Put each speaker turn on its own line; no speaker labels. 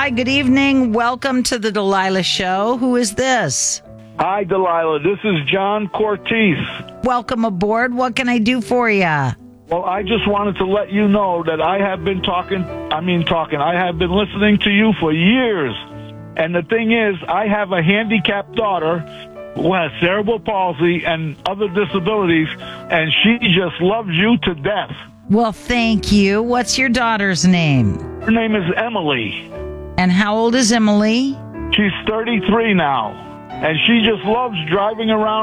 Hi, good evening. Welcome to the Delilah Show. Who is this?
Hi, Delilah. This is John Cortese.
Welcome aboard. What can I do for you?
Well, I just wanted to let you know that I have been I have been listening to you for years. And the thing is, I have a handicapped daughter who has cerebral palsy and other disabilities, and she just loves you to death.
Well, thank you. What's your daughter's name?
Her name is Emily.
And how old is Emily?
She's 33 now, and she just loves driving around